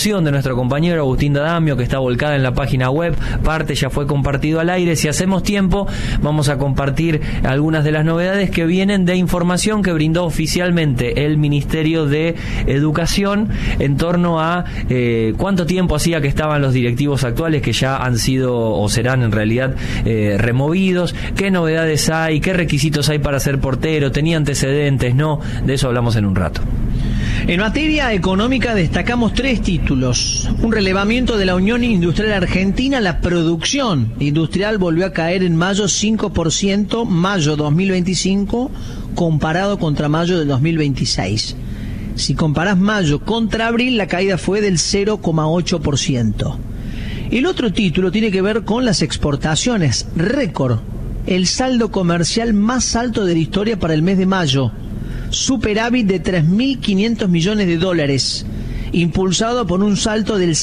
producción de nuestro compañero Agustín D'Adamio, que está volcada en la página web. Parte ya fue compartido al aire. Si hacemos tiempo, vamos a compartir algunas de las novedades que vienen de información que brindó oficialmente el Ministerio de Educación en torno a cuánto tiempo hacía que estaban los directivos actuales, que ya han sido o serán en realidad removidos, qué novedades hay, qué requisitos hay para ser portero, tenía antecedentes, no, de eso hablamos en un rato. En materia económica destacamos 3 títulos. Un relevamiento de la Unión Industrial Argentina. La producción industrial volvió a caer en mayo 5%, mayo 2025, comparado contra mayo del 2026. Si comparás mayo contra abril, la caída fue del 0,8%. El otro título tiene que ver con las exportaciones. Récord. El saldo comercial más alto de la historia para el mes de mayo. Superávit de 3.500 millones de dólares, impulsado por un salto del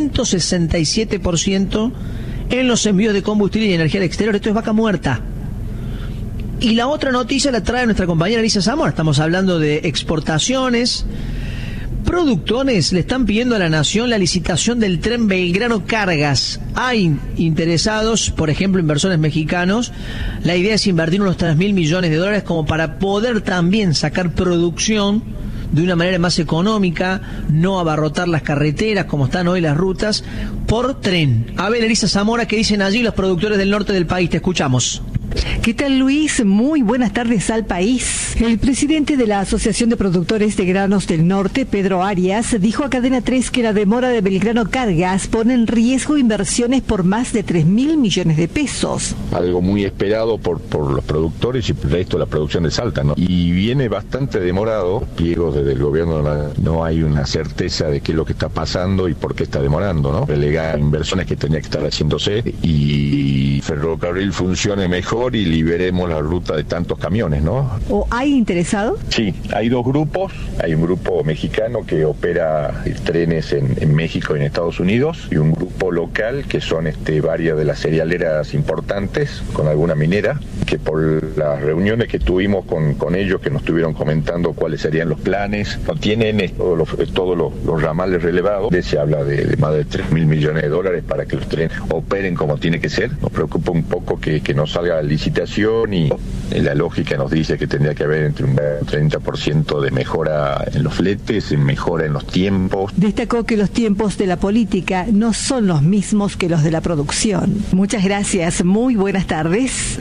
167% en los envíos de combustible y energía al exterior. Esto es vaca muerta. Y la otra noticia la trae nuestra compañera Elisa Zamora. Estamos hablando de exportaciones. Productores le están pidiendo a la Nación la licitación del tren Belgrano Cargas. Hay interesados, por ejemplo, inversores mexicanos. La idea es invertir unos 3.000 millones de dólares como para poder también sacar producción de una manera más económica, no abarrotar las carreteras como están hoy las rutas, por tren. A ver, Elisa Zamora, ¿qué dicen allí los productores del norte del país? Te escuchamos. ¿Qué tal, Luis? Muy buenas tardes al país. El presidente de la Asociación de Productores de Granos del Norte, Pedro Arias, dijo a Cadena 3 que la demora de Belgrano Cargas pone en riesgo inversiones por más de 3.000 millones de pesos. Algo muy esperado por los productores y por esto la producción de Salta, ¿no? Y viene bastante demorado. Pliegos desde el gobierno no hay una certeza de qué es lo que está pasando y por qué está demorando, ¿no? Relegar inversiones que tenía que estar haciéndose y Ferrocarril funcione mejor y liberemos la ruta de tantos camiones, ¿no? ¿O hay interesado? Sí, hay 2 grupos. Hay un grupo mexicano que opera trenes en México y en Estados Unidos y un grupo local que son varias de las cerealeras importantes con alguna minera, que por las reuniones que tuvimos con ellos, que nos estuvieron comentando cuáles serían los planes, no tienen todos los ramales relevados. Se habla de más de 3.000 millones de dólares para que los trenes operen como tiene que ser. Nos preocupa un poco que no salga licitación y la lógica nos dice que tendría que haber entre un 30% de mejora en los fletes, mejora en los tiempos. Destacó que los tiempos de la política no son los mismos que los de la producción. Muchas gracias, muy buenas tardes.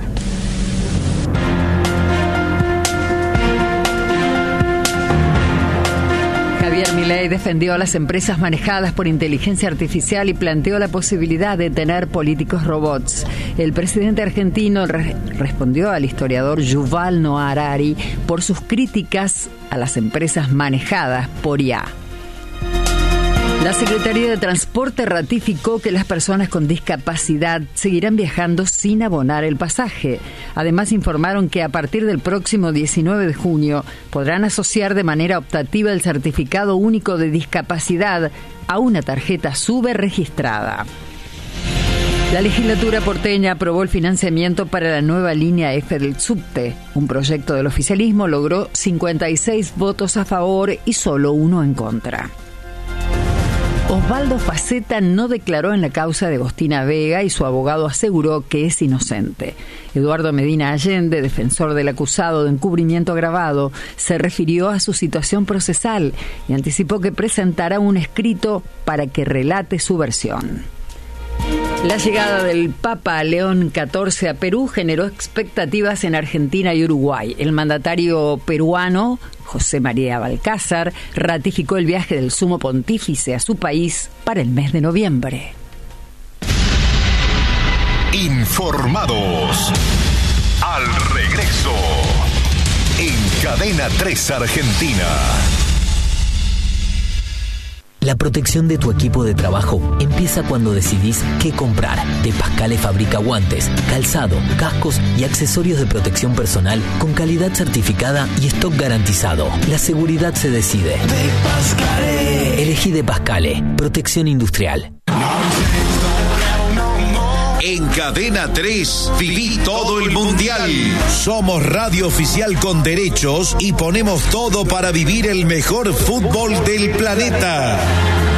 Javier Milei defendió a las empresas manejadas por inteligencia artificial y planteó la posibilidad de tener políticos robots. El presidente argentino respondió al historiador Yuval Noah Harari por sus críticas a las empresas manejadas por IA. La Secretaría de Transporte ratificó que las personas con discapacidad seguirán viajando sin abonar el pasaje. Además, informaron que a partir del próximo 19 de junio podrán asociar de manera optativa el certificado único de discapacidad a una tarjeta SUBE registrada. La legislatura porteña aprobó el financiamiento para la nueva línea F del subte. Un proyecto del oficialismo logró 56 votos a favor y solo 1 en contra. Osvaldo Faceta no declaró en la causa de Agostina Vega y su abogado aseguró que es inocente. Eduardo Medina Allende, defensor del acusado de encubrimiento agravado, se refirió a su situación procesal y anticipó que presentará un escrito para que relate su versión. La llegada del Papa León XIV a Perú generó expectativas en Argentina y Uruguay. El mandatario peruano, José María Balcázar, ratificó el viaje del Sumo Pontífice a su país para el mes de noviembre. Informados. Al regreso. En Cadena 3 Argentina. La protección de tu equipo de trabajo empieza cuando decidís qué comprar. De Pascale fabrica guantes, calzado, cascos y accesorios de protección personal con calidad certificada y stock garantizado. La seguridad se decide. De Pascale. Elegí De Pascale. Protección industrial. En Cadena 3, viví todo el mundial. Somos radio oficial con derechos y ponemos todo para vivir el mejor fútbol del planeta.